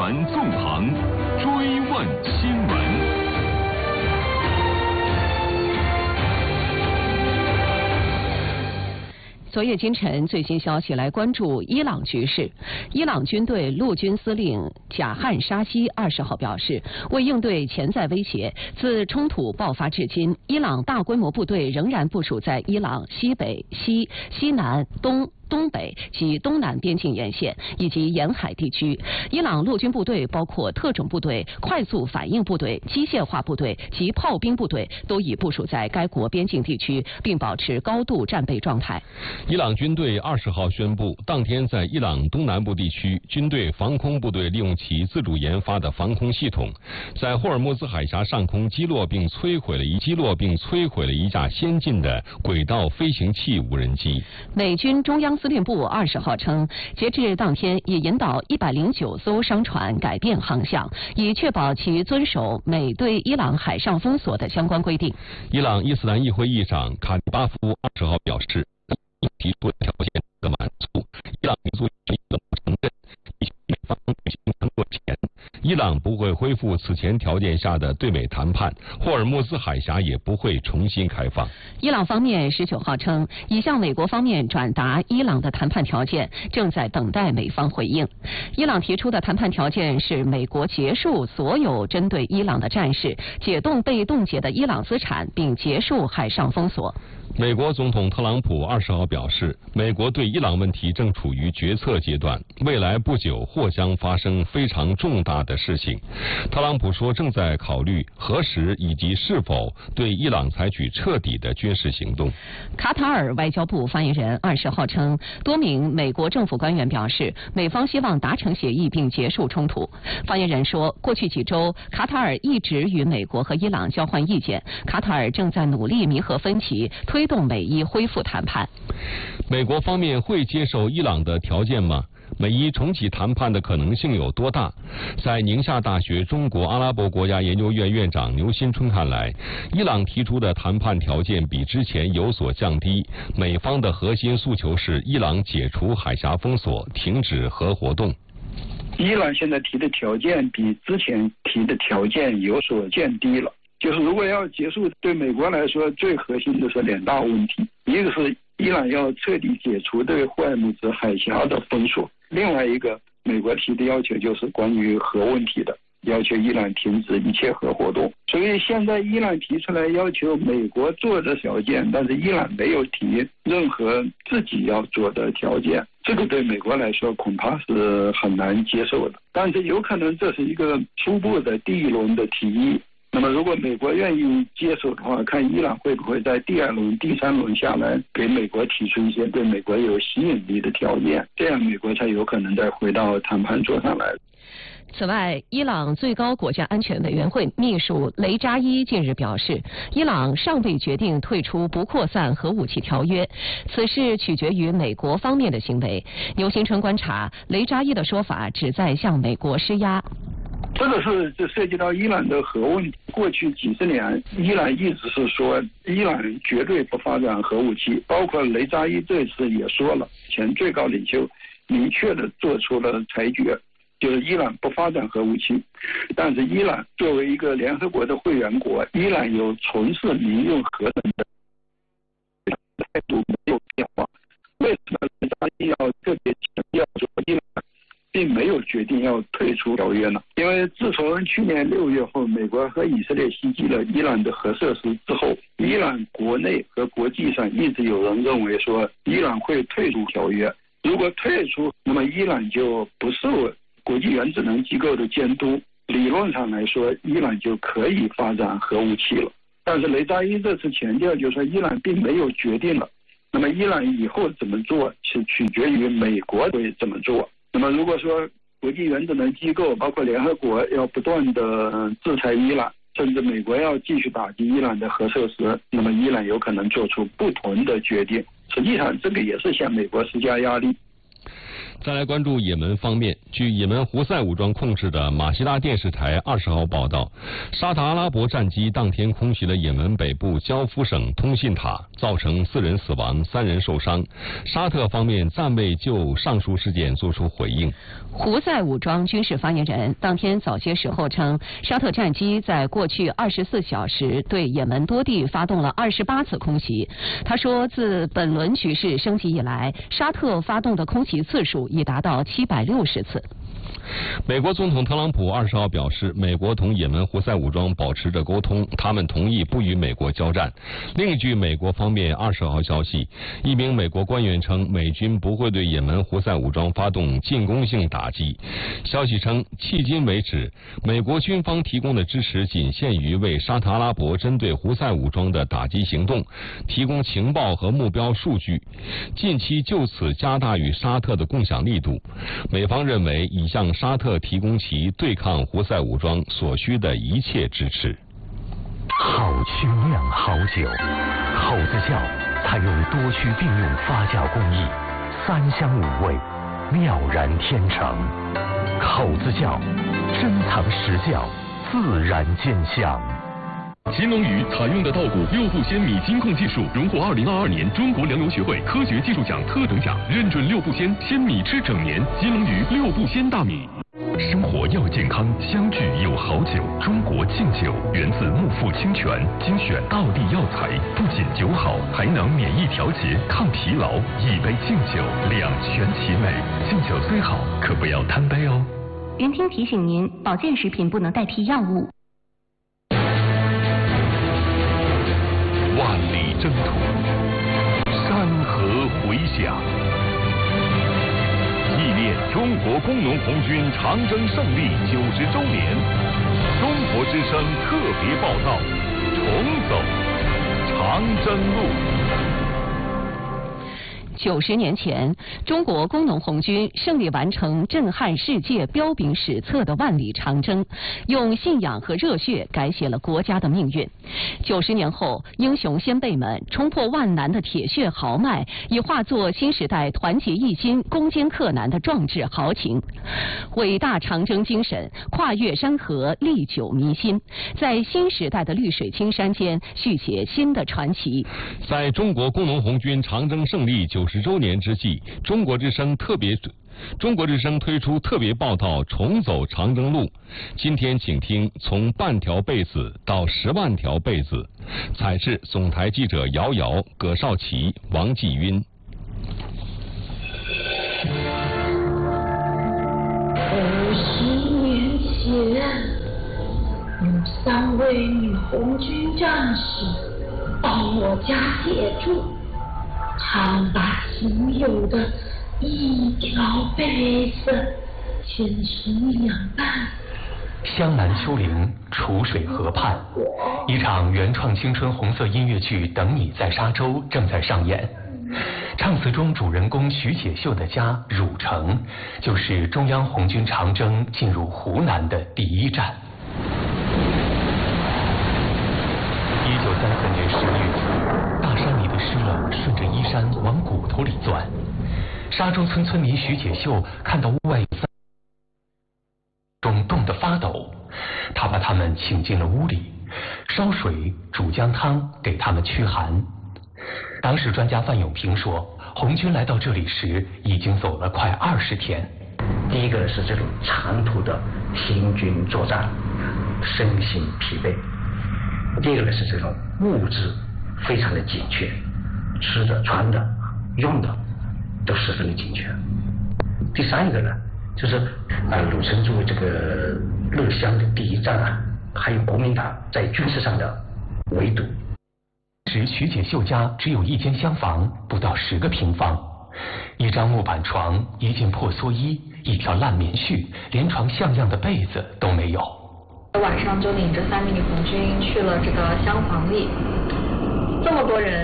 闻纵横，追问新闻。 昨夜今晨最新消息来关注伊朗局势。伊朗军队陆军司令贾汉沙希20号表示，为应对潜在威胁，自冲突爆发至今，伊朗大规模部队仍然部署在伊朗西北、西南、东北及东南边境沿线以及沿海地区。伊朗陆军部队包括特种部队、快速反应部队、机械化部队及炮兵部队都已部署在该国边境地区，并保持高度战备状态。 伊朗军队20号宣布，当天在伊朗东南部地区，军队防空部队利用其自主研发的防空系统，在霍尔木兹海峡上空击落并摧毁了一架先进的轨道飞行器无人机。 美军中央司令部20号称，截至当天已引导109艘商船改变航向，以确保其遵守美对伊朗海上封锁的相关规定。 伊朗伊斯兰议会议长卡里巴夫20号表示，提出的条件的满足，伊朗民族权益的承认，以及美方履行承诺前，伊朗不会恢复此前条件下的对美谈判，霍尔木兹海峡也不会重新开放。 伊朗方面19号称，已向美国方面转达伊朗的谈判条件，正在等待美方回应。伊朗提出的谈判条件是美国结束所有针对伊朗的战事，解冻被冻结的伊朗资产，并结束海上封锁。 美国总统特朗普20号表示，美国对伊朗问题正处于决策阶段，未来不久或将发生非常重大的事情。特朗普说，正在考虑何时以及是否对伊朗采取彻底的军事行动。 卡塔尔外交部发言人20号称，多名美国政府官员表示，美方希望达成协议并结束冲突。发言人说，过去几周，卡塔尔一直与美国和伊朗交换意见，卡塔尔正在努力弥合分歧，推动美伊恢复谈判。 美国方面会接受伊朗的条件吗？美伊重启谈判的可能性有多大？在宁夏大学中国阿拉伯国家研究院院长牛新春看来，伊朗提出的谈判条件比之前有所降低，美方的核心诉求是伊朗解除海峡封锁，停止核活动。 伊朗现在提的条件比之前提的条件有所降低了，就是如果要结束，对美国来说最核心的是2大问题，一个是伊朗要彻底解除对霍尔木兹海峡的封锁，另外一个美国提的要求就是关于核问题的，要求伊朗停止一切核活动。所以现在伊朗提出来要求美国做的条件，但是伊朗没有提任何自己要做的条件，这个对美国来说恐怕是很难接受的。但是有可能这是一个初步的第一轮的提议，那么如果美国愿意接受的话，看伊朗会不会在第2轮、第3轮下来给美国提出一些对美国有吸引力的条件，这样美国才有可能再回到谈判桌上来。 此外，伊朗最高国家安全委员会秘书雷扎伊近日表示，伊朗尚未决定退出不扩散核武器条约，此事取决于美国方面的行为。牛新春观察，雷扎伊的说法旨在向美国施压。 这个是涉及到伊朗的核问题。过去几十年，伊朗一直是说伊朗绝对不发展核武器，包括雷扎伊这次也说了，前最高领袖明确的做出了裁决，就是伊朗不发展核武器。但是伊朗作为一个联合国的会员国，伊朗有从事民用核能的态度没有变化。为什么雷扎伊要特别强调说伊朗并没有决定要退出条约呢？因为自从去年6月后，美国和以色列袭击了伊朗的核设施之后，伊朗国内和国际上一直有人认为说伊朗会退出条约。如果退出，那么伊朗就不受国际原子能机构的监督，理论上来说，伊朗就可以发展核武器了。但是雷扎伊这次强调，就是说伊朗并没有决定了，那么伊朗以后怎么做是取决于美国会怎么做。那么如果说国际原子能机构包括联合国要不断的制裁伊朗，甚至美国要继续打击伊朗的核设施，那么伊朗有可能做出不同的决定。实际上这个也是向美国施加压力。 再来关注也门方面，据也门胡塞武装控制的马希拉电视台20号报道，沙特阿拉伯战机当天空袭了也门北部焦夫省通信塔，造成4人死亡，3人受伤。沙特方面暂未就上述事件作出回应。 胡塞武装军事发言人当天早些时候称，沙特战机在过去24小时对也门多地发动了28次空袭。他说，自本轮局势升级以来，沙特发动的空袭次数已达到760次。 美国总统特朗普20号表示，美国同也门胡塞武装保持着沟通，他们同意不与美国交战。另一据美国方面20号消息，一名美国官员称，美军不会对也门胡塞武装发动进攻性打击。消息称，迄今为止，美国军方提供的支持仅限于为沙特阿拉伯针对胡塞武装的打击行动提供情报和目标数据，近期就此加大与沙特的共享力度。美方认为已向沙特提供其对抗胡塞武装所需的一切支持。 好曲酿好酒，口子窖采用多区并用发酵工艺，3香5味，妙然天成。口子窖珍藏实窖，自然见香。 秦龙鱼采用的稻谷6步鲜米金控技术，荣获2022年中国粮油学会科学技术奖特等奖，认准6步鲜米吃整年。金龙鱼6步鲜大米。 生活要健康，相聚有好酒。中国劲酒源自木富清泉，精选道地药材，不仅酒好，还能免疫调节、抗疲劳。一杯劲酒，两全其美。劲酒虽好，可不要贪杯哦。 云听提醒您，保健食品不能代替药物。 万里征途，山河回响， 纪念中国工农红军长征胜利90周年，中国之声特别报道：重走长征路。 90年前，中国工农红军胜利完成震撼世界、彪炳史册的万里长征，用信仰和热血改写了国家的命运。90年后，英雄先辈们冲破万难的铁血豪迈，已化作新时代团结一心、攻坚克难的壮志豪情。伟大长征精神跨越山河，历久弥新，在新时代的绿水青山间续写新的传奇。 在中国工农红军长征胜利90周年之际，中国之声推出特别报道《重走长征路》。今天请听从半条被子到10万条被子，采自总台记者姚瑶、葛少奇、王继晕。 50年前，有3位女红军战士到我家借住。他们把仅有的一条被子牵成2半。 湘南丘陵，楚水河畔，一场原创青春红色音乐剧《等你在沙洲》正在上演。唱词中主人公徐解秀的家汝城，就是中央红军长征进入湖南的第一站。1934年10月，大山里的湿冷顺着衣衫往骨头里钻。沙洲村村民徐解秀看到屋外中冻得发抖，他把他们请进了屋里，烧水煮姜汤给他们驱寒。党史专家范永平说，红军来到这里时已经走了快20天。 第一个是这种长途的行军作战，身心疲惫；第二个呢是这种物质非常的紧缺，吃的、穿的、用的都十分的紧缺。第三一个呢，就是汝城作为这个乐湘的第一站啊，还有国民党在军事上的围堵。 时徐解秀家只有一间厢房，不到10个平方，一张木板床，一件破蓑衣，一条烂棉絮，连床像样的被子都没有。 晚上就领着3名女红军去了这个厢房里，这么多人